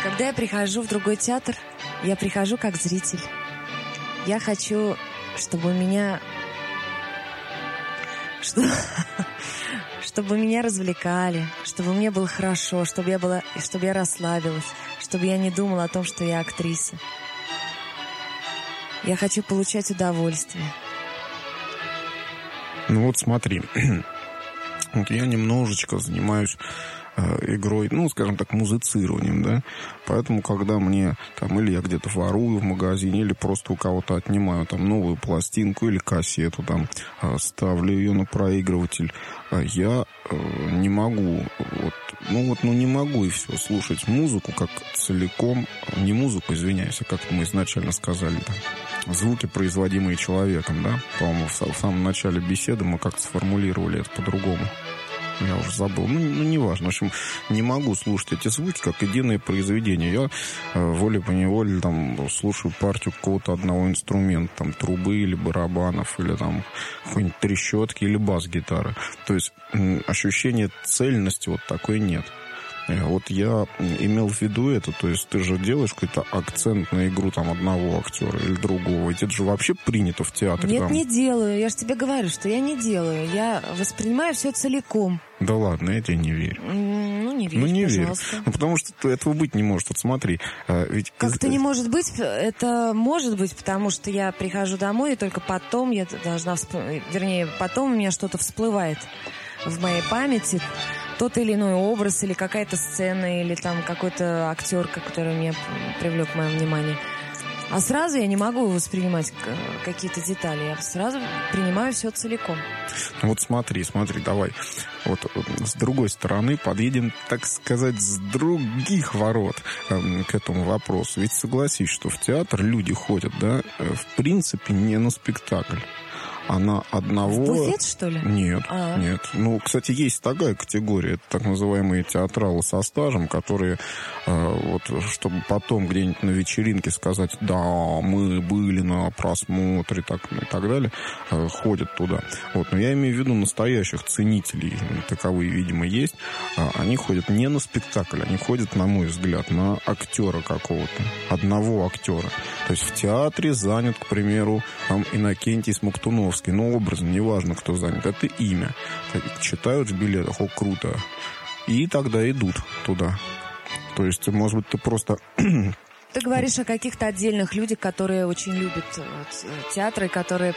Когда я прихожу в другой театр, я прихожу как зритель. Я хочу, чтобы меня... Чтобы меня развлекали, чтобы мне было хорошо, чтобы я расслабилась, чтобы я не думала о том, что я актриса. Я хочу получать удовольствие. Ну вот смотри, вот я немножечко занимаюсь игрой, ну, скажем так, музицированием, да, поэтому, когда мне там или я где-то ворую в магазине, или просто у кого-то отнимаю там новую пластинку или кассету, там, ставлю ее на проигрыватель, я не могу, не могу и все, слушать музыку как целиком, не музыку, извиняюсь, а как мы изначально сказали, да, звуки, производимые человеком, да, по-моему, в самом начале беседы мы как-то сформулировали это по-другому. Я уже забыл. Неважно. В общем, не могу слушать эти звуки как единое произведение. Я волей-поневолей там слушаю партию какого-то одного инструмента, там трубы или барабанов, или там какой-нибудь трещотки или бас-гитары. То есть ощущения цельности вот такой нет. Вот я имел в виду это, то есть ты же делаешь какой-то акцент на игру там одного актера или другого, ведь это же вообще принято в театре. Нет, там... не делаю, я же тебе говорю, что я не делаю, я воспринимаю все целиком. Да ладно, я тебе не верю. Не верь, пожалуйста. Верю. Потому что этого быть не может. Вот смотри, ведь... Как-то не может быть, это может быть, потому что я прихожу домой, и только потом я должна потом у меня что-то всплывает в моей памяти, тот или иной образ, или какая-то сцена, или там какой-то актер, который меня привлек мое внимание. А сразу я не могу воспринимать какие-то детали. Я сразу принимаю все целиком. Вот смотри, давай. Вот с другой стороны подъедем, так сказать, с других ворот к этому вопросу. Ведь согласись, что в театр люди ходят, да, в принципе, не на спектакль. А на одного... В буфет, что ли? Нет. Ну, кстати, есть такая категория, это так называемые театралы со стажем, которые, вот, чтобы потом где-нибудь на вечеринке сказать, да, мы были на просмотре, и так далее, ходят туда. Вот, но я имею в виду настоящих ценителей, таковые, видимо, есть. Они ходят не на спектакль, они ходят, на мой взгляд, на актера какого-то, одного актера. То есть в театре занят, к примеру, там Иннокентий Смоктуновский, но образно, неважно, кто занят, это имя. Читают в билетах, круто. И тогда идут туда. То есть, может быть, ты просто... Ты говоришь о каких-то отдельных людях, которые очень любят театры, которые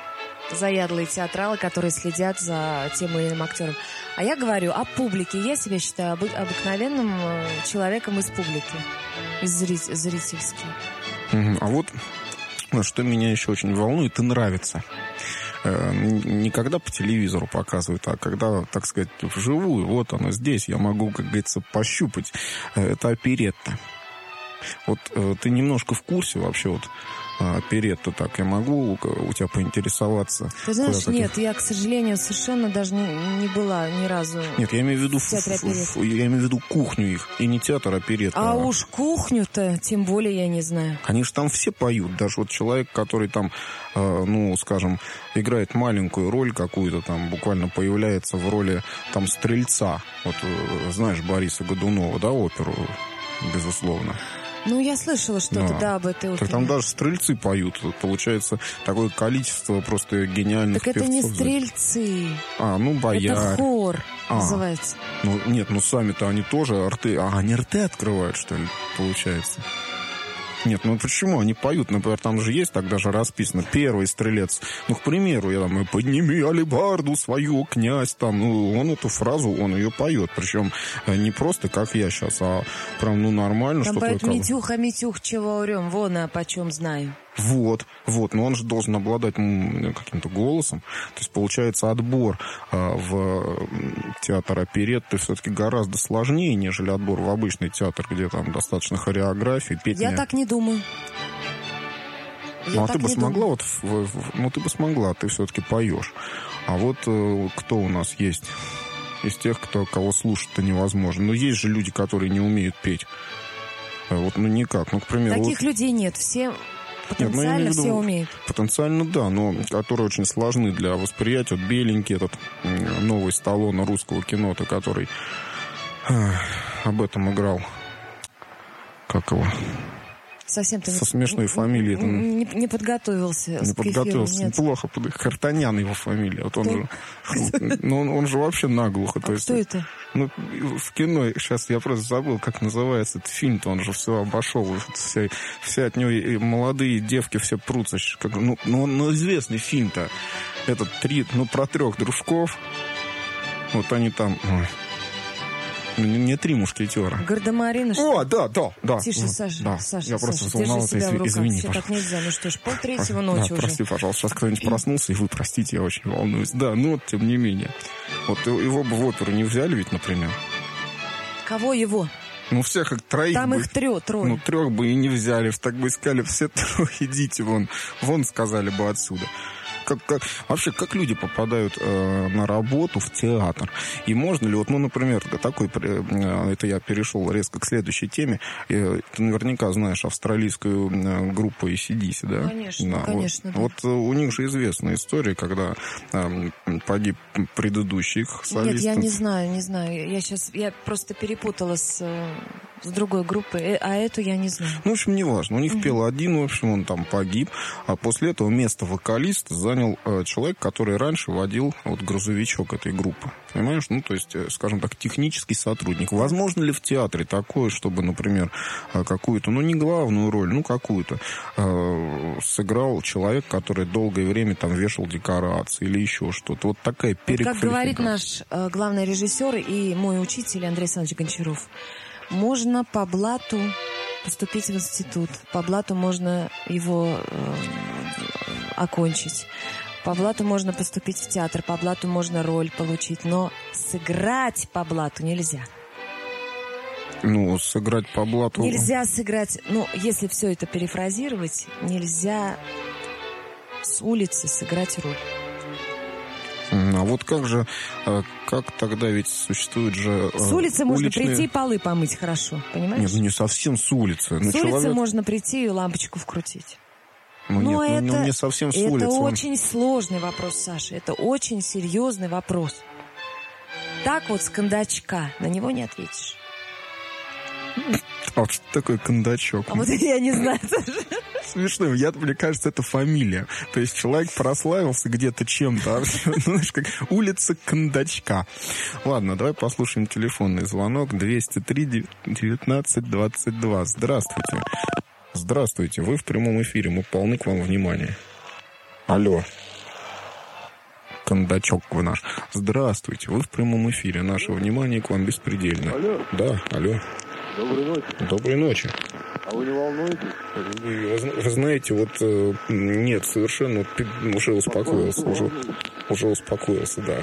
заядлые театралы, которые следят за тем или иным актером. А я говорю о публике. Я себя считаю обыкновенным человеком из публики, из зрительских. А вот что меня еще очень волнует и нравится. Не когда по телевизору показывают, а когда, так сказать, вживую. Вот оно здесь. Я могу, как говорится, пощупать. Это оперетта. Вот ты немножко в курсе вообще вот оперетта, так я могу у тебя поинтересоваться? Ты знаешь, нет, я, к сожалению, совершенно даже не была ни разу. Нет, я имею в виду кухню их, и не театр оперетта. А уж кухню-то, тем более, я не знаю. Они же там все поют, даже вот человек, который там, скажем, играет маленькую роль какую-то, там буквально появляется в роли там стрельца. Вот знаешь Бориса Годунова, да, оперу, безусловно. Ну, я слышала что-то, да, об этой опере. Так там даже стрельцы поют. Получается, такое количество просто гениальных певцов. Так это не стрельцы. Бояре. Это хор называется. Нет, сами-то они тоже рты. Они рты открывают, что ли, получается? Нет, почему? Они поют, например, там же есть так даже расписано. Первый стрелец, к примеру, я там, подними алебарду свою, князь, там, он эту фразу, он ее поет. Причем не просто, как я сейчас, а прям, нормально. Там поет Митюха, чего орем, вон, а почем знаю. Вот, но он же должен обладать каким-то голосом. То есть, получается, отбор в театр оперетты все-таки гораздо сложнее, нежели отбор в обычный театр, где там достаточно хореографии, петня. Я так не думаю. Ты бы смогла, ты бы смогла, ты все-таки поешь. А вот кто у нас есть? Из тех, кого слушать-то невозможно. Но есть же люди, которые не умеют петь. Никак. К примеру... Таких людей нет, все... Потенциально все умеют. Потенциально, да, но которые очень сложны для восприятия. Вот беленький этот новый Сталлоне русского кино-то, который об этом играл. как его? Совсем-то со смешной фамилией. Не подготовился. Не подготовился. Неплохо. Хартанян его фамилия. Вот он же, он же вообще наглухо. А кто это? Ну, в кино, сейчас я просто забыл, как называется этот фильм-то, он же все обошел. Все от него молодые девки все прутся. Ну, известный фильм-то. Этот про 3 дружков. Вот они там... Не 3 мушкетера. Гардемарины, что ли? Да. Тише, Саша. Да. Саша, я просто волновался, извини, пожалуйста. Так нельзя, ну что ж, 2:30 ночи уже. Прости, пожалуйста, сейчас кто-нибудь проснулся, и вы простите, я очень волнуюсь. Да, вот, тем не менее. Вот его бы в оперу не взяли ведь, например. Кого его? Ну, всех их 3. Там их 3. Ну, 3 бы и не взяли. Так бы искали, все 3, идите вон. Вон, сказали бы отсюда. Вообще, как люди попадают на работу в театр? И можно ли, например, это я перешел резко к следующей теме. Ты наверняка знаешь австралийскую группу AC/DC, да? Конечно, конечно. Да. Вот у них же известная история, когда погиб предыдущий их солист. Нет, я не знаю. Я просто перепутала с другой группой, а эту я не знаю. Ну, в общем, неважно. У них пел один, в общем, он там погиб. А после этого место вокалиста занял человек, который раньше водил грузовичок этой группы. Понимаешь? Ну, то есть, скажем так, технический сотрудник. Возможно ли в театре такое, чтобы, например, какую-то, не главную роль, какую-то, сыграл человек, который долгое время там вешал декорации или еще что-то? Вот такая переквалификация. Как говорит наш главный режиссер и мой учитель Андрей Александрович Гончаров, можно по блату поступить в институт, по блату можно его окончить, по блату можно поступить в театр, по блату можно роль получить, но сыграть по блату нельзя. Ну, сыграть по блату... Нельзя сыграть, если все это перефразировать, нельзя с улицы сыграть роль. А вот как тогда ведь существует же... С улицы можно прийти и полы помыть хорошо, понимаешь? Нет, не совсем с улицы. С улицы можно прийти и лампочку вкрутить. Это не совсем с улицы. Это очень сложный вопрос, Саша. Это очень серьезный вопрос. Так вот с кондачка на него не ответишь. А что такое кондачок? А вот я не знаю тоже. Смешно. Мне кажется, это фамилия. То есть человек прославился где-то чем-то. Знаешь, как улица Кондачка. Ладно, давай послушаем телефонный звонок. 203-19-22. Здравствуйте. Здравствуйте. Вы в прямом эфире. Мы полны к вам внимания. Алло. Кондачок вы наш. Здравствуйте. Вы в прямом эфире. Наше внимание к вам беспредельно. Алло. Да, алло. Доброй ночи. Доброй ночи. А вы не волнуетесь? Вы знаете, нет, совершенно уже успокоился. Уже успокоился, да.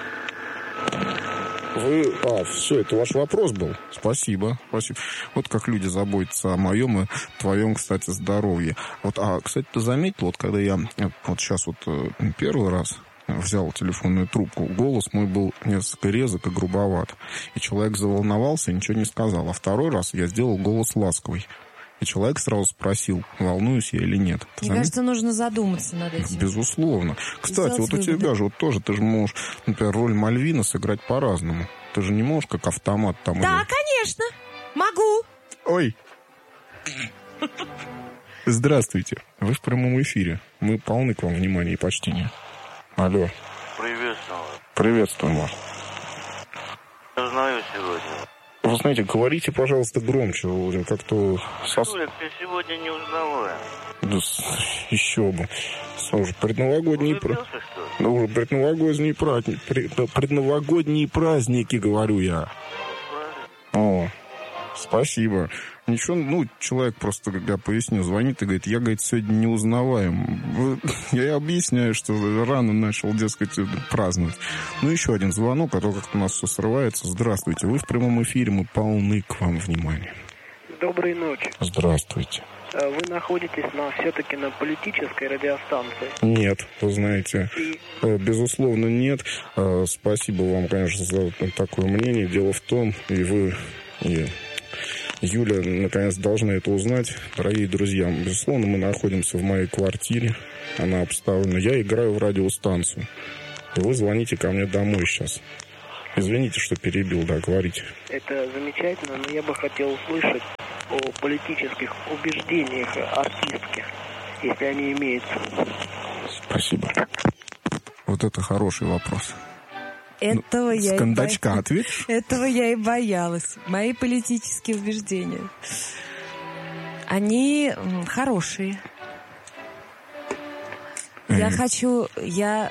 Все, это ваш вопрос был? Спасибо. Вот как люди заботятся о моем и твоем, кстати, здоровье. Кстати, ты заметил, когда я сейчас первый раз взял телефонную трубку, голос мой был несколько резок и грубоват. И человек заволновался и ничего не сказал. А второй раз я сделал голос ласковый. И человек сразу спросил, волнуюсь я или нет. Мне кажется, нужно задуматься над этим. Безусловно. Кстати, у тебя же тоже, ты же можешь, например, роль Мальвина сыграть по-разному. Ты же не можешь как автомат там... Да, конечно. Могу. Ой. Здравствуйте. Вы в прямом эфире. Мы полны к вам внимания и почтения. Алло. Приветствую. Приветствуем вас. Узнаю сегодня. Вы знаете, говорите, пожалуйста, громче. Как-то... Толик, ты сегодня не узнавая. Да, еще бы. Уже предновогодние... уже предновогодние праздники, говорю я. О, спасибо. Ничего, человек просто, как я поясню, звонит и говорит, я, сегодня не узнаваем. Я объясняю, что рано начал, дескать, праздновать. Еще один звонок, а то как-то у нас все срывается. Здравствуйте, вы в прямом эфире, мы полны к вам внимания. Доброй ночи. Здравствуйте. Вы находитесь все-таки на политической радиостанции? Нет, вы знаете, безусловно, нет. Спасибо вам, конечно, за такое мнение. Дело в том, и вы, и Юля, наконец, должна это узнать. Дорогие друзья, безусловно, мы находимся в моей квартире. Она обставлена. Я играю в радиостанцию. И вы звоните ко мне домой сейчас. Извините, что перебил, да, говорите. Это замечательно, но я бы хотел услышать о политических убеждениях артистки, если они имеются? Спасибо. Вот это хороший вопрос. Этого С кондачка ответишь? Этого я и боялась. Мои политические убеждения. Они хорошие. Я хочу... Я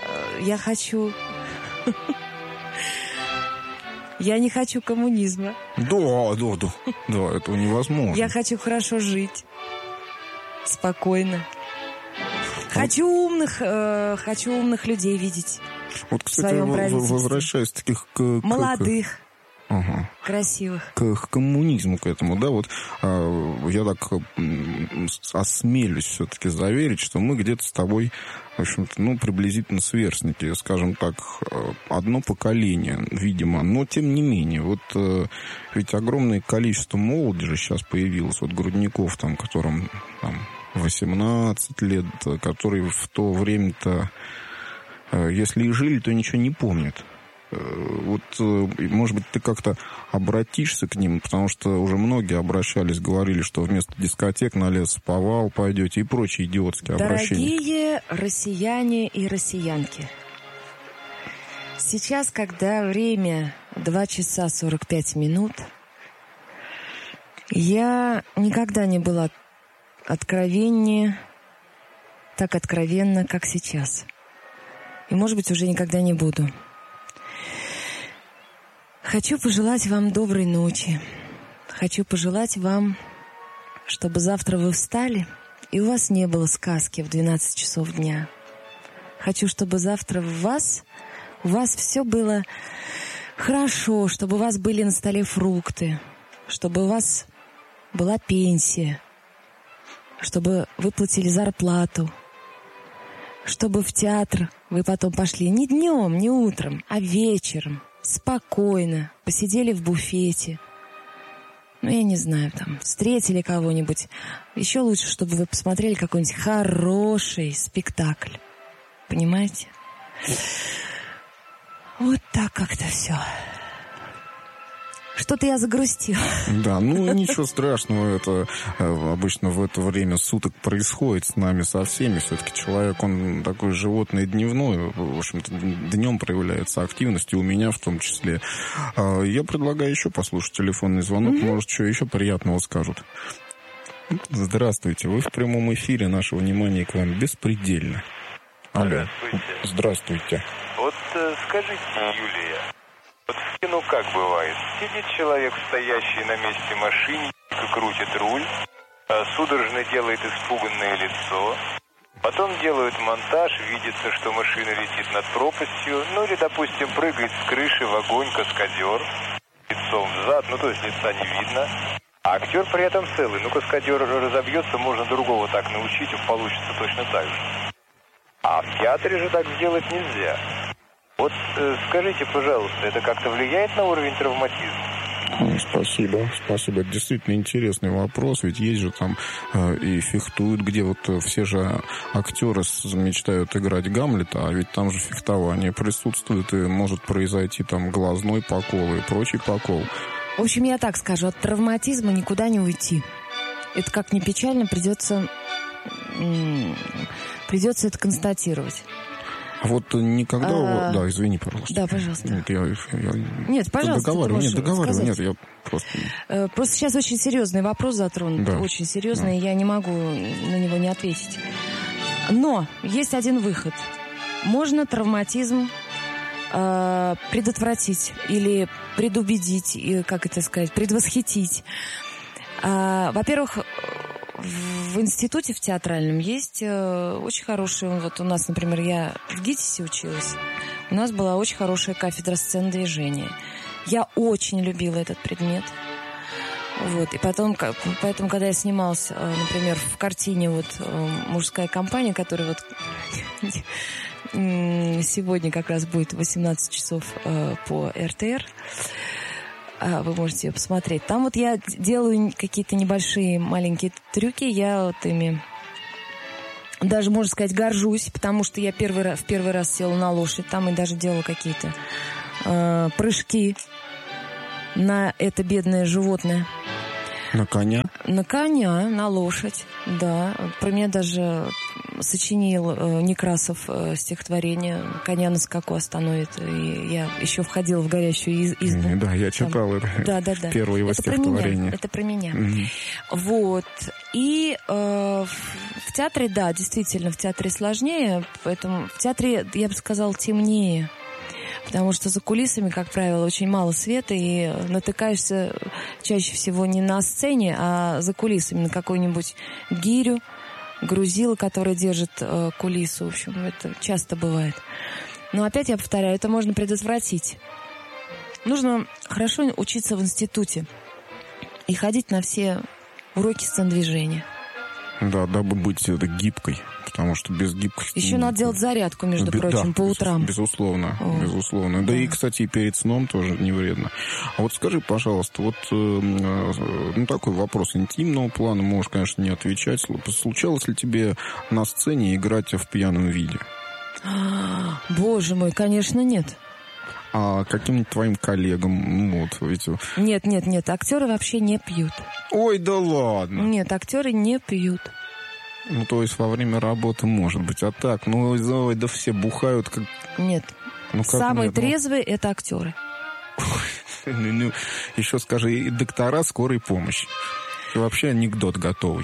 не хочу коммунизма. Да, этого невозможно. Я хочу хорошо жить. Спокойно. Хочу умных людей видеть. Вот, кстати, возвращаясь таких молодых, красивых. К коммунизму, к этому, да, вот я так осмелюсь все-таки заверить, что мы где-то с тобой, в общем-то, приблизительно сверстники, скажем так, одно поколение, видимо, но тем не менее, вот ведь огромное количество молодежи сейчас появилось, вот грудников, там, которым там 18 лет, которые в то время-то, если и жили, то ничего не помнят. Вот, может быть, ты как-то обратишься к ним, потому что уже многие обращались, говорили, что вместо дискотек на лесоповал пойдете и прочие идиотские обращения. Дорогие россияне и россиянки, сейчас, когда время 2 часа 45 минут, я никогда не была откровеннее, так откровенно, как сейчас. И, может быть, уже никогда не буду. Хочу пожелать вам доброй ночи. Хочу пожелать вам, чтобы завтра вы встали, и у вас не было сказки в 12 часов дня. Хочу, чтобы завтра у вас все было хорошо, чтобы у вас были на столе фрукты, чтобы у вас была пенсия, чтобы выплатили зарплату, чтобы в театр вы потом пошли не днем, не утром, а вечером, спокойно, посидели в буфете. Я не знаю, там, встретили кого-нибудь. Еще лучше, чтобы вы посмотрели какой-нибудь хороший спектакль. Понимаете? Вот так как-то все. Что-то я загрустила. Да, ничего страшного, это обычно в это время суток происходит с нами, со всеми. Все-таки человек, он такой животное дневное, в общем-то, днем проявляется активность, и у меня в том числе. Я предлагаю еще послушать телефонный звонок, может, что еще приятного скажут. Здравствуйте, вы в прямом эфире, наше внимание к вам беспредельно. Алло. Здравствуйте. Вот скажите, Юлия, вот в кино как бывает? Сидит человек, стоящий на месте машины, крутит руль, судорожно делает испуганное лицо, потом делают монтаж, видится, что машина летит над пропастью, или, допустим, прыгает с крыши в огонь каскадер, лицом взад, то есть лица не видно, а актер при этом целый. Каскадер разобьется, можно другого так научить, получится точно так же. А в театре же так сделать нельзя. Вот скажите, пожалуйста, это как-то влияет на уровень травматизма? Спасибо. Это действительно интересный вопрос, ведь есть же там и фехтуют, где вот все же актеры мечтают играть Гамлета, а ведь там же фехтование присутствует, и может произойти там глазной покол и прочий покол. В общем, я так скажу, от травматизма никуда не уйти. Это, как ни печально, придется это констатировать. А вот никогда... Да, извини, пожалуйста. Да, пожалуйста. Нет, пожалуйста. Договариваю. Нет, я просто... Просто сейчас очень серьезный вопрос затронут. Да. Очень серьезный, я не могу на него не ответить. Но есть один выход. Можно травматизм предотвратить или предубедить, как это сказать, предвосхитить. Во-первых, в институте, в театральном, есть очень хороший... Вот у нас, например, я в ГИТИСе училась. У нас была очень хорошая кафедра сцен движения. Я очень любила этот предмет. Вот. И поэтому, когда я снималась, например, в картине «Мужская компания», которая сегодня как раз будет 18 часов по РТР, вы можете ее посмотреть. Там я делаю какие-то небольшие маленькие трюки. Я ими даже, можно сказать, горжусь, потому что я в первый раз села на лошадь там и даже делала какие-то прыжки на это бедное животное. На коня? На коня, на лошадь, да. Про меня даже сочинил Некрасов стихотворение «Коня на скаку остановит». И я еще входила в горящую избу. Да, я читал это. Да. Первое его стихотворение. Это про меня. Вот. И в театре, да, действительно, в театре сложнее. Поэтому в театре, я бы сказала, темнее. Потому что за кулисами, как правило, очень мало света, и натыкаешься чаще всего не на сцене, а за кулисами, на какую-нибудь гирю, грузило, которое держит кулису. В общем, это часто бывает. Но опять я повторяю, это можно предотвратить. Нужно хорошо учиться в институте и ходить на все уроки сцен-движения. Да, дабы быть гибкой, потому что без гибкости... Еще надо делать зарядку, между прочим, по утрам. Безусловно. Да и, кстати, и перед сном тоже не вредно. А вот скажи, пожалуйста, вот такой вопрос интимного плана, можешь, конечно, не отвечать. Случалось ли тебе на сцене играть в пьяном виде? Боже мой, конечно, нет. А каким-нибудь твоим коллегам, Нет, актеры вообще не пьют. Ой, да ладно. Нет, актеры не пьют. То есть во время работы может быть, а так, да все бухают как... Нет. Самые трезвые это актеры. Еще скажи, и доктора скорой помощи. И вообще анекдот готовый.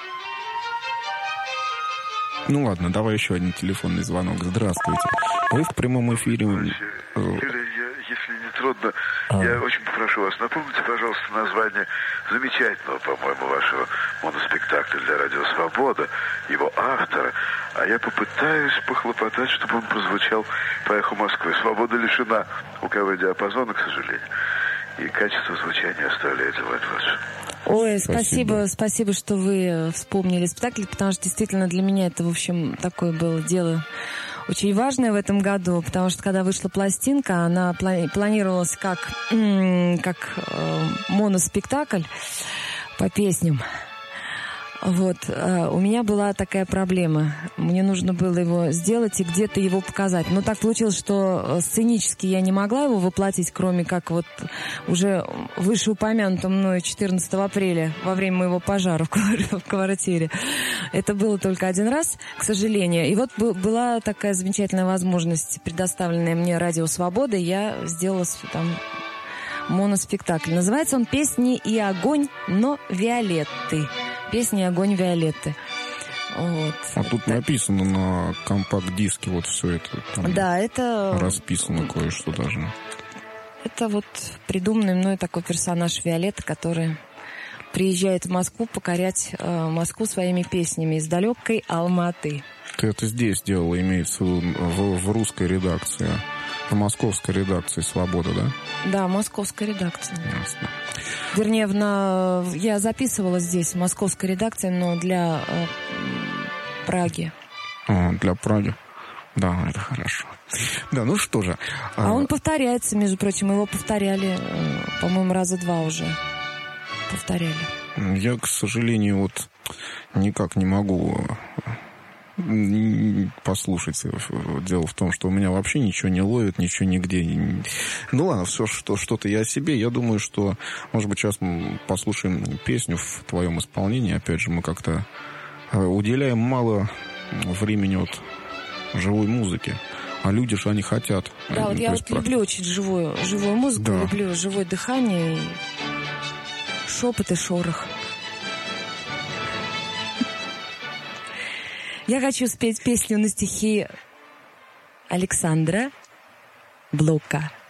Ладно, давай еще один телефонный звонок. Здравствуйте. Вы в прямом эфире... Если не трудно, я очень попрошу вас, напомните, пожалуйста, название замечательного, по-моему, вашего моноспектакля для радио «Свобода», его автора, а я попытаюсь похлопотать, чтобы он прозвучал по эху Москвы. «Свобода лишена УКВ диапазона, к сожалению, и качество звучания оставляет желать лучше». Ой, спасибо, что вы вспомнили спектакль, потому что действительно для меня это, в общем, такое было дело очень важное в этом году, потому что когда вышла пластинка, она планировалась как моноспектакль по песням. Вот. У меня была такая проблема. Мне нужно было его сделать и где-то его показать. Но так получилось, что сценически я не могла его воплотить, кроме как вот уже вышеупомянутым мной 14 апреля во время моего пожара в квартире. Это было только один раз, к сожалению. И вот была такая замечательная возможность, предоставленная мне радио «Свобода». Я сделала там моноспектакль. Называется он «Песни и огонь, но Виолетты». «Песни и огонь Виолетты». Вот. А тут написано на компакт-диске вот все это. Да, это... Расписано кое-что даже. Это вот придуманный мной такой персонаж Виолетта, который приезжает в Москву покорять Москву своими песнями из далекой Алматы. Ты это здесь делала, имеется в русской редакции, в московской редакции «Свобода», да? Да, московская редакция. Ясно. Вернее, я записывала здесь в московской редакции, но для Праги. Для Праги. Да, это хорошо. Да, ну что же. А он повторяется, между прочим, его повторяли, по-моему, раза два уже. Повторяли. Я, к сожалению, вот никак не могу послушать. Дело в том, что у меня вообще ничего не ловит, ничего нигде. Ну ладно, все, что-то я о себе. Я думаю, что, может быть, сейчас мы послушаем песню в твоем исполнении. Опять же, мы как-то уделяем мало времени от живой музыки. А люди же, они хотят. Да, вот я вот люблю очень живую музыку, да. Люблю живое дыхание, и шепот и шорох. Я хочу спеть песню на стихи Александра Блока.